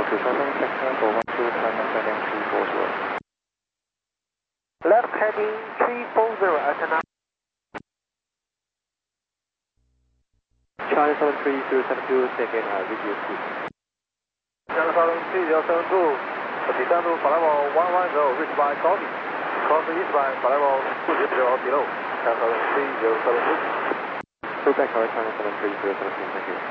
Left heading 340 at an Charlie 73072, again, video 2. Charlie 73072, descend to level 110, reached by Goldie. Cross east by level 200 below. Charlie 73072. Go back, Charlie 73072, thank you.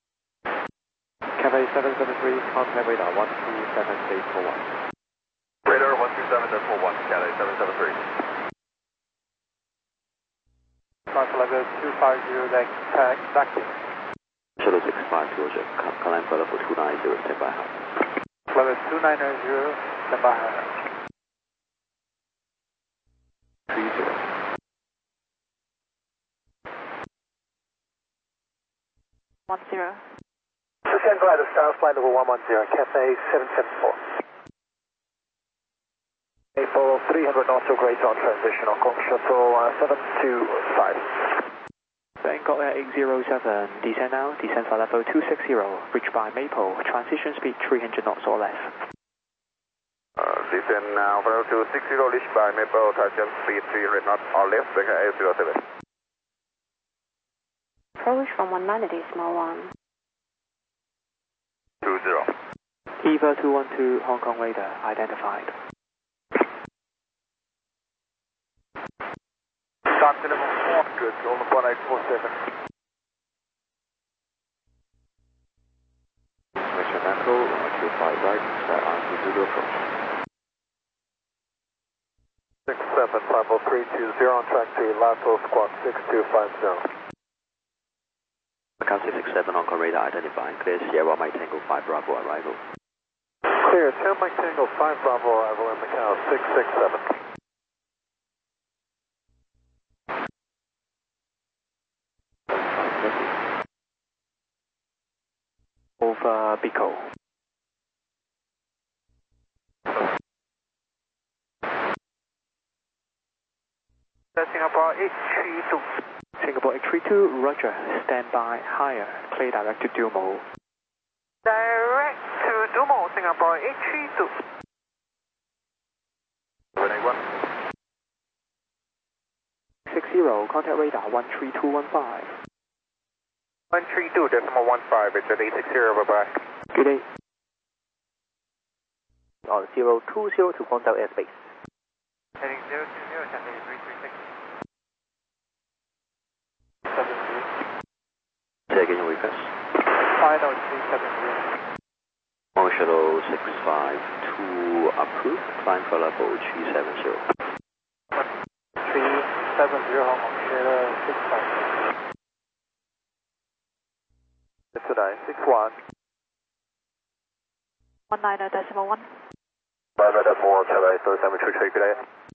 Cafe 773, contact radar 127.41. Radar 127.41, Cafe 773. Cross level 250, active. Shuttle 652, Roger. Climb for level 290, stand by high. Level 290, stand by high. 30. 10. Descend glide of star flight level 110, Cafe 774. April 300 knots of great on transition on Kong Shuttle 725. Bangkok Air 807, descend now, descend for level 260, reach by Maple, transition speed 300 knots or less. Descend now for level 260, reach by Maple, transition speed 300 knots or less, Bangkok Air 807. Approach from 190, small 1. 20. EVA 212, Hong Kong radar, identified. Start to level 4, good, on 1847. Mission Echo, 125 right, set on to approach. 6750320 on track to Lasso Squawk 6250. Macau 667 on radar identified. Clear Sierra Mike Tango 5 Bravo arrival. Clear 10 Mike Tango 5 Bravo arrival in Macau 667. Over Pico. Singapore 832. Singapore 832, Roger. Stand by higher. Clear direct to Dumo. Direct to Dumo, Singapore 832. 781. 60, contact radar 13215. 132, decimal 15, it's at 860, bye-bye. Good day. On 020 to contact airspace. Heading 020, Channel 336. 70. Say again your request. Final 370. On Shuttle 652 approved. Climb for level 370. 370, Hong Kong, Shuttle 650. Today, 61. 19 decimal 1. 5 decimal 1, Chile, 3723, good day.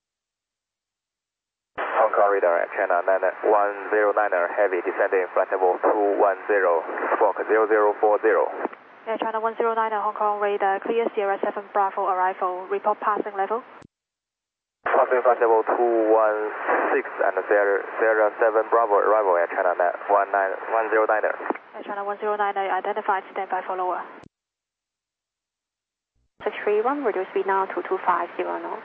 Hong Kong radar at China 109er, heavy descending flight level 210, squawk 0040. Air China 109, Hong Kong radar, clear Sierra 7 Bravo arrival, report passing level. Passing flight level 216 and Sierra 7 Bravo arrival at China 109er. Air China 109 identified, stand by for lower. 631, reduce speed now to 250 knots.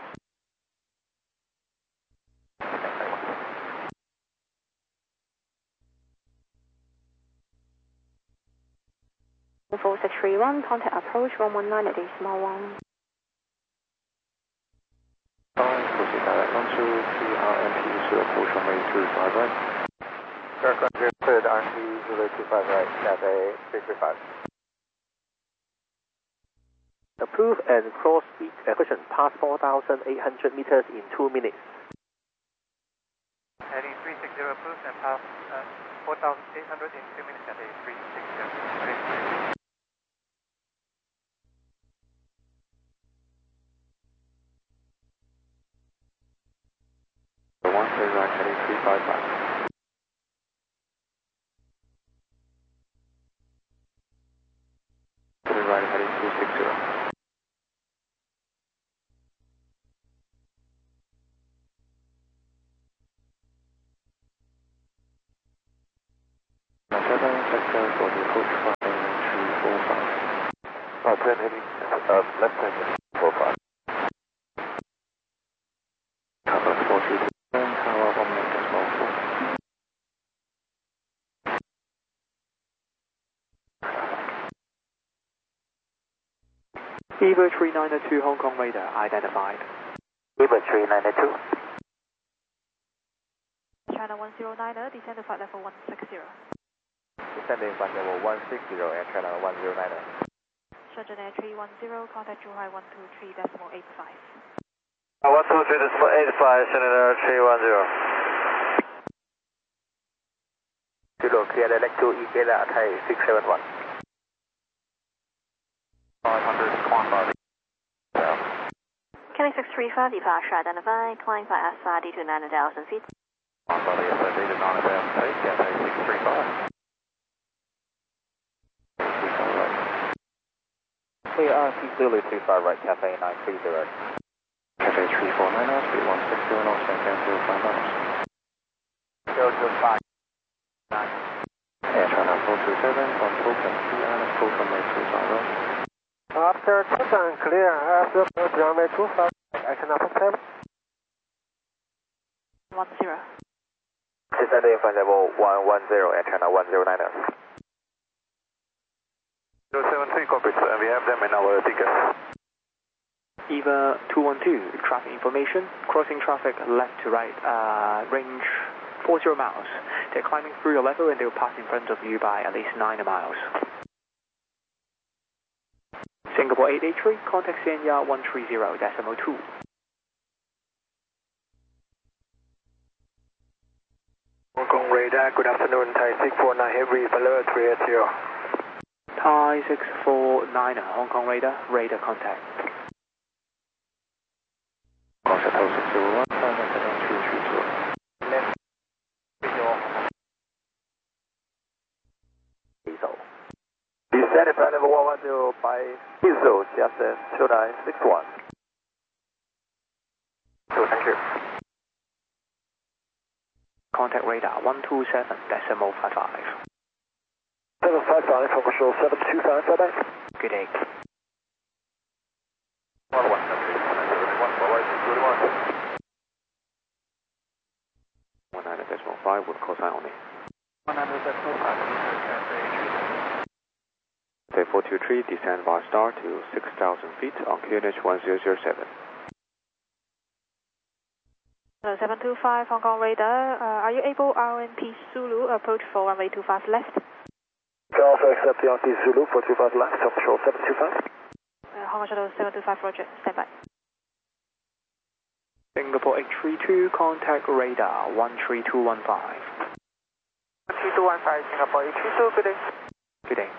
Info 631, contact approach 119 decimal 1. Proceed direct onto TRMP 0 from 825 right. Aircraft cleared RMP 025 right, Cathay 335. Approve and cross speed question past 4,800 meters in 2 minutes. Heading 360 approved and pass 4,800 in 2 minutes, Cathay 360. The one turn right heading 355. Turn right heading 260. Sector for the approach flying 345. 10 heading, left turn, 45. Cover 42, tower 1 minute, 4. Eva 392 Hong Kong radar identified. Eva 392. China 109er, descend to flight level 160. Descending flight level 160 and China 109er. Shenzhen Air 310, contact Zhuhai 123.85. 123.85, Shenzhen Air 310. Zulu clear direct to Ikeda Thai 671. 500, climb by the... Kelly 635, departure identified, climb by SRD to 9,000 feet. Climb by the SID to 9,000 feet, Cathay 635. KRC Zulu 25 right, Cathay 930. Cathay 349, speed 160 knots, and 05 knots. 005. Air China 427, on token, and token may 25 knots. After touchdown clear, after runway 25, action up 7. 10. Descending flight level 110 and China 109er. 073 cockpits, we have them in our tickets. Eva 212, traffic information, crossing traffic left to right, range 40 miles. They're climbing through your level and they'll pass in front of you by at least 9 miles. Singapore 883, contact Sanya 130.2. Hong Kong radar, good afternoon, Thai 649 heavy, below 380. Thai 649, Hong Kong radar, radar contact. Contact 0601, contact 332. Left. Diesel. Descend flight level 110 by Diesel, just 2961. So, thank you. Contact radar 127.55. 755, Focal Show 725, bye-bye. Good day. 19.5 with cosine only. 100.5. Say 423, descend via star to 6,000 feet on QNH 1007. 725 Hong Kong radar, are you able RNP Zulu approach for runway 25 left? Can also accept the RNP Zulu for 25 left, control 725. Hong Kong Shuttle 725 roger, stand by. Singapore 832, contact radar 13215. 13215, Singapore 832, good day. Good day.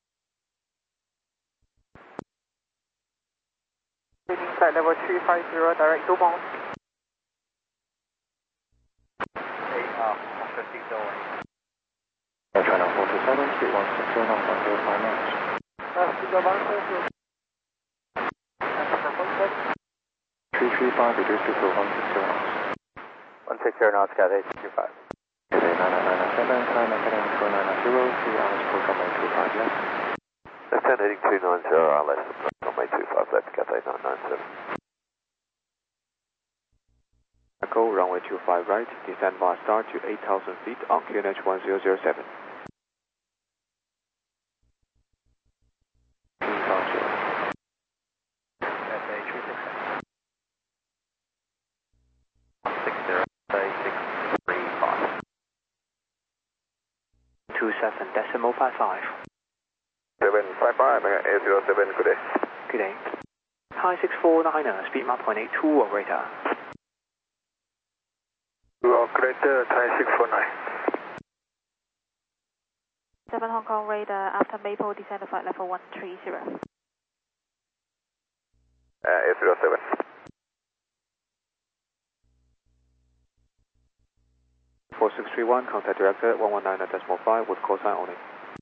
Taking flight level 350, direct to Mount. Air China 427, speed 160 knots, 105 knots. 335, reduce to 160 knots. 160 knots, Cathay 225. Cathay 9997, climb and heading 2990, 3 hours runway 25 left. Descend heading 290, RLS, runway 25 left, Cathay 997. Echo, runway 25 right, descend via star to 8,000 feet on QNH 1007. Cathay 360. 160.635. 27.55. 755, 807, good day. Good day. Thai 649, speed map 0.82 of radar. Operator Thai 649. 7 Hong Kong radar, after Maple, descend to flight level 130. 807. For 631, contact director 119.5 with cosine only.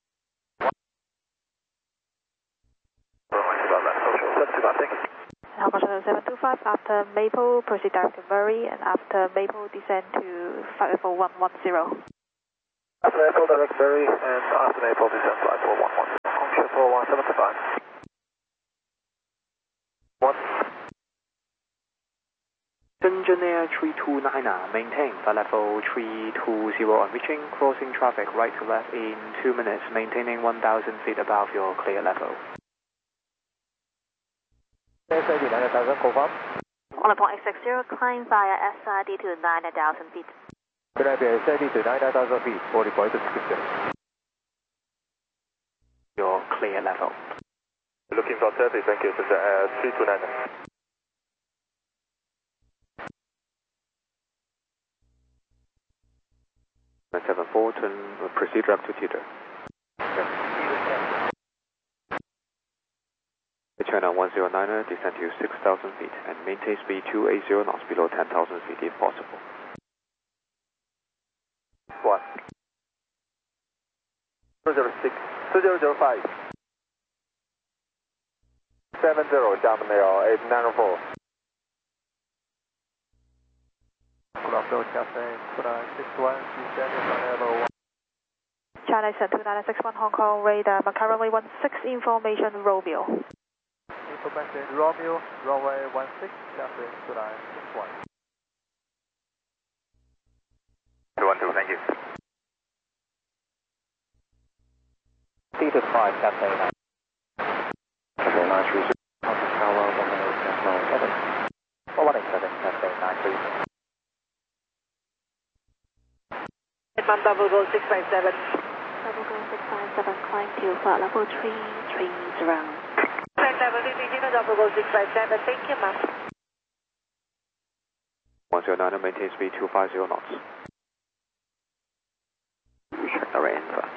Hong Kong Shuttle 725, after Maple, proceed direct to Murray, and after Maple, descend to flight level 110. After Maple, direct Murray, and after Maple, descend flight level 110. Hong Kong Shuttle 175. Engineer 329er, maintain flight level 320 on reaching, crossing traffic right to left in 2 minutes, maintaining 1,000 feet above your clear level. SID 9000, confirm. On the point 860, climb via SID to 9,000 feet. Good idea, SID to 9000 feet, 40.60. Your clear level. Looking for traffic, thank you, 329er. Proceed up to teeter. China 109er, descend to 6,000 feet and maintain speed 280 knots below 10,000 feet if possible. 1. 206, 2005. 70, German Air 894. Good afternoon, Cathay 2961, descending on level 1. China Eastern 2961 Hong Kong radar, currently 16 information Romeo. Information Romeo, runway 16, Cathay 2961. 212, thank you. Seated 5, Cathay 9. Cathay 930, contact tower 118.7. 187, Cathay 930. Double go 657. Double go 657, climb to flight level 330. Flight level 330, double go 657, thank you, ma'am. 109, maintain speed 250 knots. Check the range.